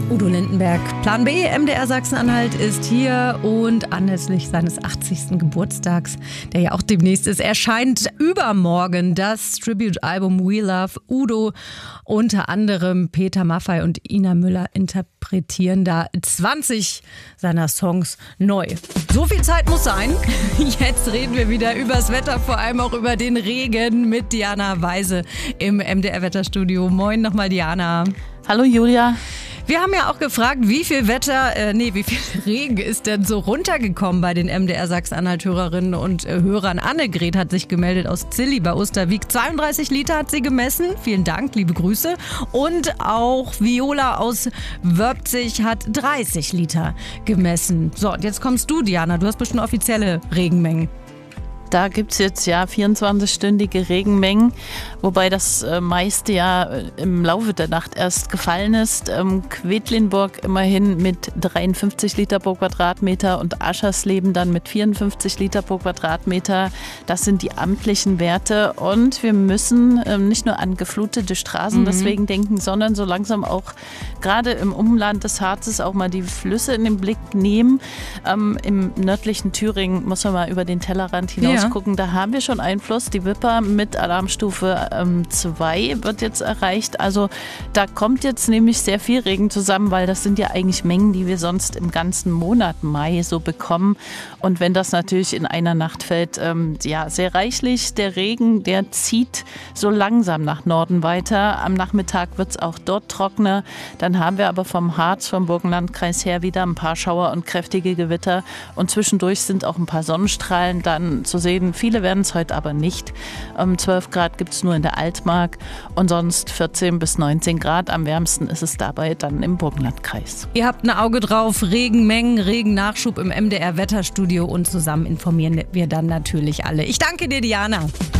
Udo Lindenberg. Plan B, MDR Sachsen-Anhalt ist hier und anlässlich seines 80. Geburtstags, der ja auch demnächst ist, erscheint übermorgen das Tribute-Album We Love Udo. Unter anderem Peter Maffay und Ina Müller interpretieren da 20 seiner Songs neu. So viel Zeit muss sein. Jetzt reden wir wieder übers Wetter, vor allem auch über den Regen mit Diana Weise im MDR-Wetterstudio. Moin nochmal, Diana. Hallo Julia. Wir haben ja auch gefragt, wie viel Regen ist denn so runtergekommen bei den MDR Sachsen-Anhalt-Hörerinnen und Hörern. Annegret hat sich gemeldet aus Zilli bei Osterwieck. 32 Liter hat sie gemessen. Vielen Dank, liebe Grüße. Und auch Viola aus Wöpzig hat 30 Liter gemessen. So, und jetzt kommst du, Diana. Du hast bestimmt offizielle Regenmengen. Da gibt es jetzt ja 24-stündige Regenmengen, wobei das meiste ja im Laufe der Nacht erst gefallen ist. Quedlinburg immerhin mit 53 Liter pro Quadratmeter und Aschersleben dann mit 54 Liter pro Quadratmeter. Das sind die amtlichen Werte und wir müssen nicht nur an geflutete Straßen deswegen denken, sondern so langsam auch gerade im Umland des Harzes auch mal die Flüsse in den Blick nehmen. Im nördlichen Thüringen muss man mal über den Tellerrand hinaus gucken, da haben wir schon Einfluss. Die Wipper mit Alarmstufe 2 wird jetzt erreicht. Also da kommt jetzt nämlich sehr viel Regen zusammen, weil das sind ja eigentlich Mengen, die wir sonst im ganzen Monat Mai so bekommen. Und wenn das natürlich in einer Nacht fällt, sehr reichlich. Der Regen, der zieht so langsam nach Norden weiter. Am Nachmittag wird es auch dort trockener. Dann haben wir aber vom Harz, vom Burgenlandkreis her wieder ein paar Schauer und kräftige Gewitter. Und zwischendurch sind auch ein paar Sonnenstrahlen dann zu sehen. Viele werden es heute aber nicht. 12 Grad gibt es nur in der Altmark und sonst 14 bis 19 Grad. Am wärmsten ist es dabei dann im Burgenlandkreis. Ihr habt ein Auge drauf, Regenmengen, Regennachschub im MDR Wetterstudio und zusammen informieren wir dann natürlich alle. Ich danke dir, Diana.